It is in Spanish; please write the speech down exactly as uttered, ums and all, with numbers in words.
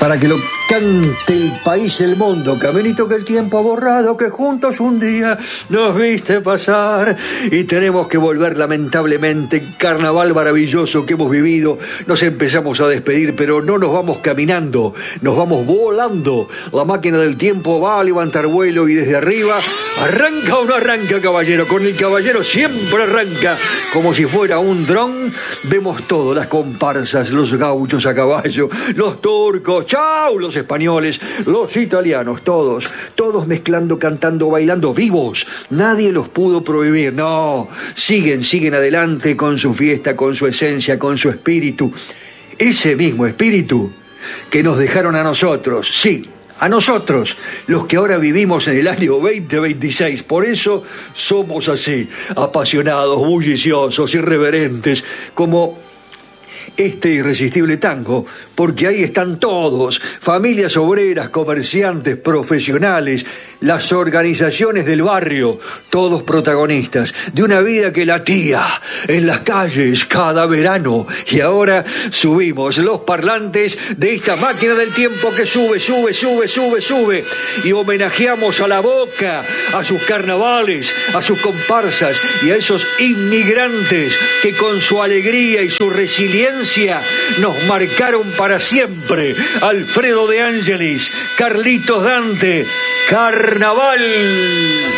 para que lo cante el país, el mundo. Caminito que el tiempo ha borrado, que juntos un día nos viste pasar. Y tenemos que volver, lamentablemente. Carnaval maravilloso que hemos vivido. Nos empezamos a despedir, pero no nos vamos caminando, nos vamos volando. La máquina del tiempo va a levantar vuelo y desde arriba arranca o no arranca, caballero. Con el caballero siempre arranca como si fuera un dron. Vemos todo, las comparsas, los gauchos a caballo, los turcos, chau, los españoles, los italianos, todos, todos mezclando, cantando, bailando, vivos. Nadie los pudo prohibir, no, siguen, siguen adelante con su fiesta, con su esencia, con su espíritu. Ese mismo espíritu que nos dejaron a nosotros, sí, a nosotros, los que ahora vivimos en el año veinte veintiséis. Por eso somos así, apasionados, bulliciosos, irreverentes, como este irresistible tango, porque ahí están todos, familias obreras, comerciantes, profesionales, las organizaciones del barrio, todos protagonistas de una vida que latía en las calles cada verano. Y ahora subimos los parlantes de esta máquina del tiempo que sube, sube, sube, sube, sube, y homenajeamos a La Boca, a sus carnavales, a sus comparsas y a esos inmigrantes que con su alegría y su resiliencia nos marcaron para siempre. Alfredo de Ángelis, Carlitos Dante, Carnaval.